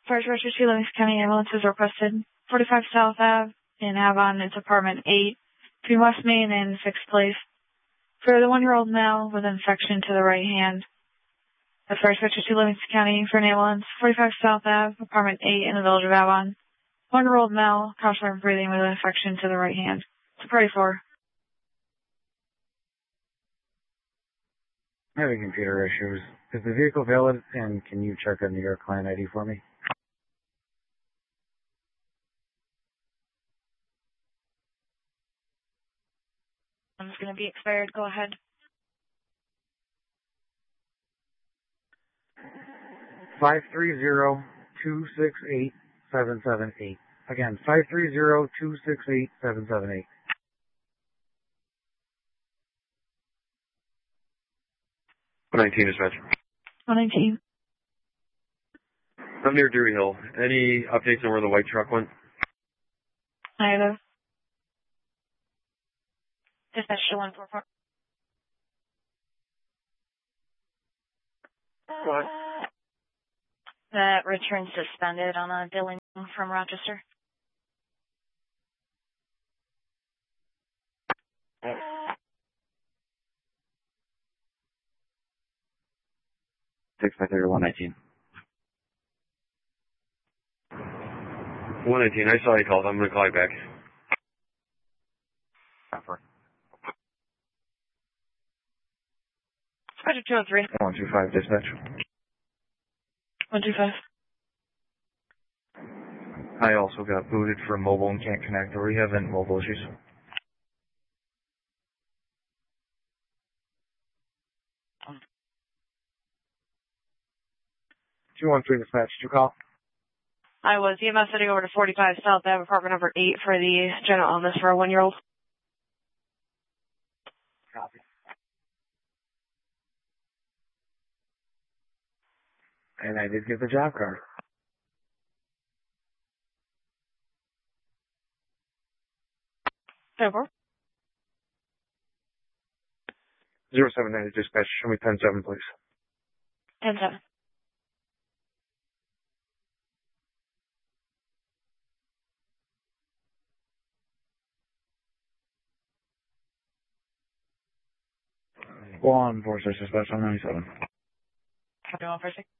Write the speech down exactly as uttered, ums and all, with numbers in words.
First Registry, Livingston County ambulance is requested. forty-five South Ave in Avon, it's apartment eight, between West Main and Sixth Place. For the one-year-old male with infection to the right hand. The First Registry, Livingston County for an ambulance. forty-five South Ave, apartment eight in the village of Avon. One-year-old male, caution for breathing with an infection to the right hand. It's party four. Having computer issues. Is the vehicle valid, and can you check a New York client I D for me? It's going to be expired. Go ahead. Five three zero two six eight seven seven eight. Again, five three zero two six eight seven seven eight. one nineteen dispatch. one nineteen. I'm near Dewey Hill. Any updates on where the white truck went? Neither. Dispatch to one four four. What? That return suspended on a billing from Rochester. six five zero one nineteen. one nineteen, I saw you called. I'm going to call you back. Copper. Dispatch two oh three. one two five dispatch. one two five. I also got booted from mobile and can't connect. Are we having mobile issues? two one three dispatch. Did you call? I was E M S heading over to forty-five South Ave, apartment number eight for the general illness for a one-year-old. Copy. And I did get the job card. Over. zero seven nine dispatch. Show me ten seven, please. ten seven. One four six dispatch. one ninety-seven. Copy one for six.